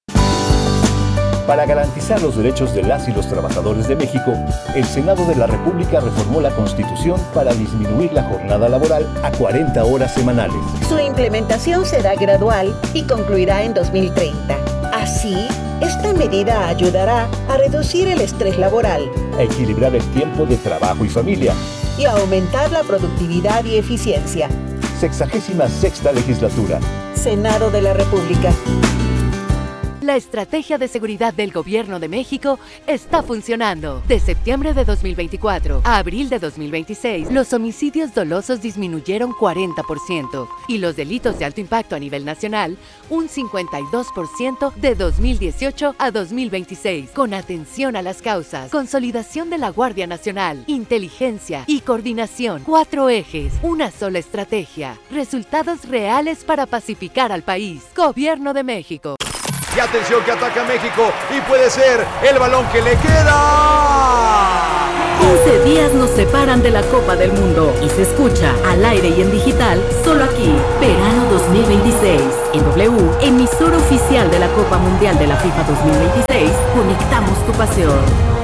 Para garantizar los derechos de las y los trabajadores de México, el Senado de la República reformó la Constitución para disminuir la jornada laboral a cuarenta horas semanales. Su implementación será gradual y concluirá en dos mil treinta. Así, esta medida ayudará a reducir el estrés laboral, a equilibrar el tiempo de trabajo y familia y a aumentar la productividad y eficiencia. Sexagésima sexta legislatura. Senado de la República. La estrategia de seguridad del Gobierno de México está funcionando. De septiembre de dos mil veinticuatro a abril de dos mil veintiséis, los homicidios dolosos disminuyeron cuarenta por ciento y los delitos de alto impacto a nivel nacional un cincuenta y dos por ciento de dos mil dieciocho a dos mil veintiséis. Con atención a las causas, consolidación de la Guardia Nacional, inteligencia y coordinación. Cuatro ejes, una sola estrategia. Resultados reales para pacificar al país. Gobierno de México. Y atención que ataca México y puede ser el balón que le queda. once días nos separan de la Copa del Mundo y se escucha al aire y en digital solo aquí. Verano dos mil veintiséis. En W, emisora oficial de la Copa Mundial de la FIFA dos mil veintiséis, conectamos tu pasión.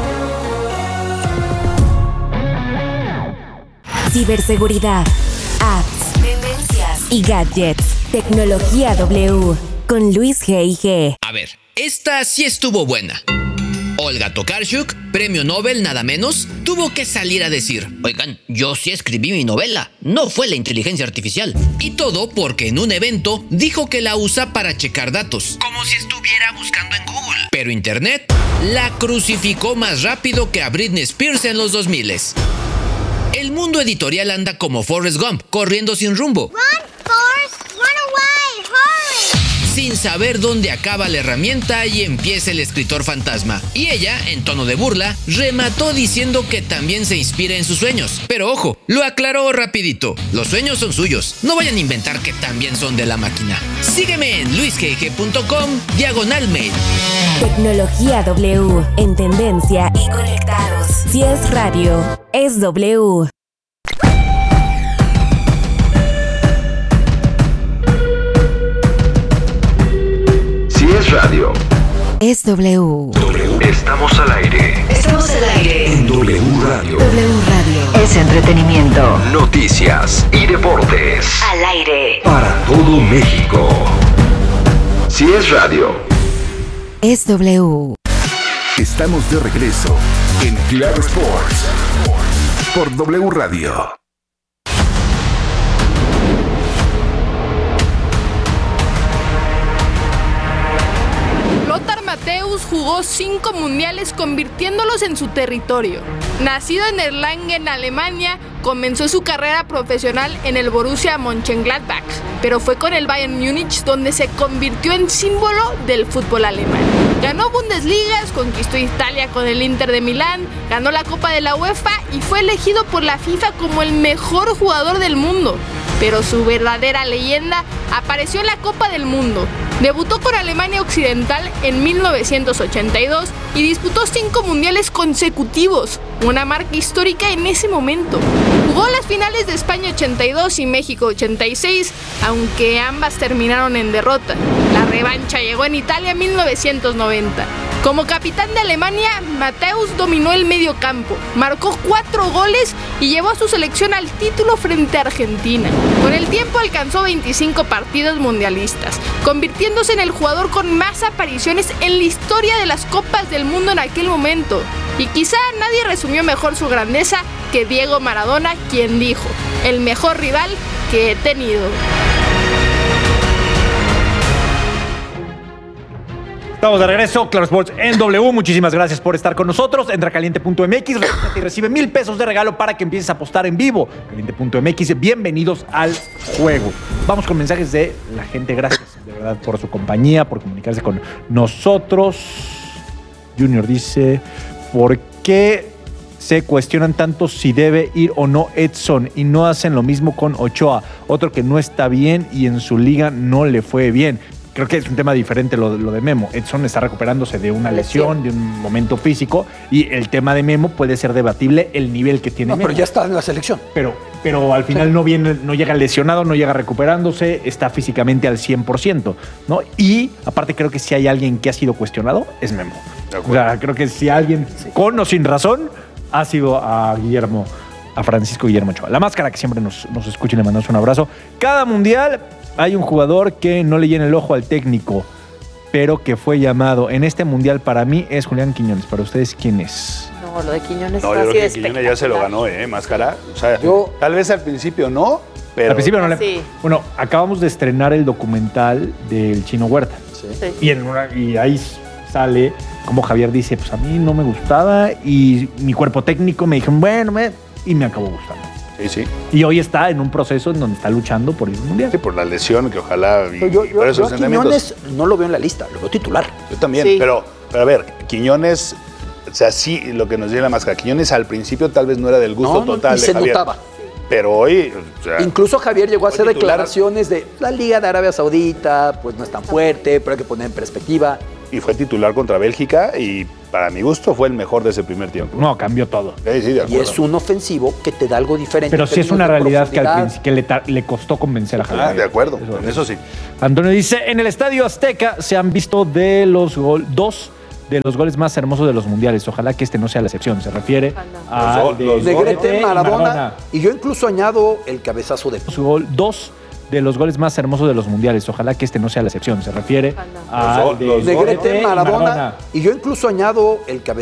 Ciberseguridad, apps, tendencias y gadgets. Tecnología W con Luis G I G. A ver, esta sí estuvo buena. Olga Tokarczuk, premio Nobel nada menos, tuvo que salir a decir: oigan, yo sí escribí mi novela, no fue la inteligencia artificial. Y todo porque en un evento dijo que la usa para checar datos, como si estuviera buscando en Google. Pero Internet la crucificó más rápido que a Britney Spears en los dos miles. El mundo editorial anda como Forrest Gump, corriendo sin rumbo. Run, Forrest, run away, hurry. Sin saber dónde acaba la herramienta y empieza el escritor fantasma. Y ella, en tono de burla, remató diciendo que también se inspira en sus sueños. Pero ojo, lo aclaró rapidito. Los sueños son suyos. No vayan a inventar que también son de la máquina. Sígueme en luisgg punto com, diagonal mail. Tecnología W, en tendencia y conectados. Si es radio, es W. Si es radio, es W. Estamos al aire. Estamos al aire. En W Radio. W Radio es entretenimiento. Noticias y deportes. Al aire. Para todo México. Si es radio, es W. Estamos de regreso en Claro Sports por W Radio. Lothar Matthäus jugó cinco mundiales convirtiéndolos en su territorio. Nacido en Erlangen, Alemania, comenzó su carrera profesional en el Borussia Mönchengladbach, pero fue con el Bayern Múnich donde se convirtió en símbolo del fútbol alemán. Ganó Bundesligas, conquistó Italia con el Inter de Milán, ganó la Copa de la UEFA y fue elegido por la FIFA como el mejor jugador del mundo. Pero su verdadera leyenda apareció en la Copa del Mundo. Debutó con Alemania Occidental en mil novecientos ochenta y dos y disputó cinco mundiales consecutivos, una marca histórica en ese momento. Jugó las finales de España ochenta y dos y México ochenta y seis, aunque ambas terminaron en derrota. La revancha llegó en Italia en mil novecientos noventa. Como capitán de Alemania, Matthäus dominó el medio campo, marcó cuatro goles y llevó a su selección al título frente a Argentina. Con el tiempo alcanzó veinticinco partidos mundialistas, convirtiéndose en el jugador con más apariciones en la historia de las Copas del Mundo en aquel momento. Y quizá nadie resumió mejor su grandeza que Diego Maradona, quien dijo: el mejor rival que he tenido. Estamos de regreso, Claro Sports en W. Muchísimas gracias por estar con nosotros. Entra a caliente punto m x y recibe mil pesos de regalo para que empieces a apostar en vivo. caliente punto m x, bienvenidos al juego. Vamos con mensajes de la gente. Gracias de verdad por su compañía, por comunicarse con nosotros. Junior dice: ¿por qué se cuestionan tanto si debe ir o no Edson y no hacen lo mismo con Ochoa? Otro que no está bien y en su liga no le fue bien. Creo que es un tema diferente lo, lo de Memo. Edson está recuperándose de una lesión, de un momento físico, y el tema de Memo puede ser debatible el nivel que tiene no, Memo. Pero ya está en la selección. Pero, pero al final sí. no viene, no llega lesionado, no llega recuperándose, está físicamente al cien por ciento, ¿no? Y aparte creo que si hay alguien que ha sido cuestionado, es Memo. O sea, creo que si alguien, sí. con o sin razón, ha sido a Guillermo, a Francisco Guillermo Ochoa. La Máscara, que siempre nos, nos escucha y le mandamos un abrazo. Cada mundial hay un jugador que no le llena el ojo al técnico, pero que fue llamado. En este mundial para mí es Julián Quiñones. ¿Para ustedes quién es? No, lo de Quiñones no, está yo así creo que Quiñones ya se lo ganó, ¿eh? Máscara. O sea, yo, tal vez al principio no, pero... Al principio no le... Sí. Bueno, acabamos de estrenar el documental del Chino Huerta. Sí. Sí. Y, en una, y ahí sale como Javier dice, pues a mí no me gustaba y mi cuerpo técnico me dijo, bueno, me... y me acabó gustando. Sí, sí. Y hoy está en un proceso en donde está luchando por ir al mundial. Sí, por la lesión, que ojalá... Y, yo, yo, y por esos yo a Quiñones no lo veo en la lista, lo veo titular. Yo también, sí. pero, pero a ver, Quiñones, o sea, sí, lo que nos dio la Máscara, Quiñones al principio tal vez no era del gusto no, total y de se Javier. notaba. Pero hoy... O sea, incluso Javier llegó a hacer titular. declaraciones de la Liga de Arabia Saudita, pues no es tan fuerte, pero hay que poner en perspectiva. y fue titular contra Bélgica y para mi gusto fue el mejor de ese primer tiempo. No, cambió todo. Sí, sí, de acuerdo. Y es un ofensivo que te da algo diferente. Pero en sí es términos una de realidad que, al profundidad. principio, que le, ta- le costó convencer a Javier. Ah, de acuerdo, Eso, eso, eso sí. Antonio dice, en el Estadio Azteca se han visto de los gol, dos de los goles más hermosos de los mundiales. Ojalá que este no sea la excepción. Se refiere a Los, de, los Negrete, Maradona, Maradona. y yo incluso añado el cabezazo de... Su gol, dos de los goles más hermosos de los mundiales. Ojalá que este no sea la excepción. Se refiere a Los- de los- Negrete, Negrete y Maradona, y yo incluso añado el cabezazo